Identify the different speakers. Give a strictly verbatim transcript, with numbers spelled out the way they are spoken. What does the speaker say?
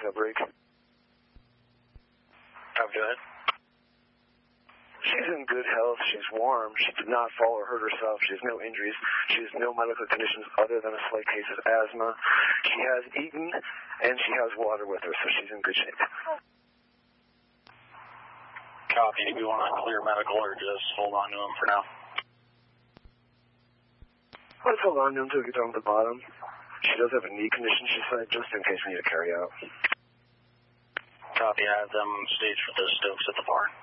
Speaker 1: break.
Speaker 2: How good?
Speaker 1: She's in good health. She's warm. She did not fall or hurt herself. She has no injuries. She has no medical conditions other than a slight case of asthma. She has eaten, and she has water with her, so she's in good shape.
Speaker 2: Copy. Do we want to clear medical or just hold on to him for now?
Speaker 1: Let's hold on to him until we get down to the bottom. She does have a knee condition, she said, just in case we need to carry out.
Speaker 2: Copy. I have them staged for the Stokes at the bar.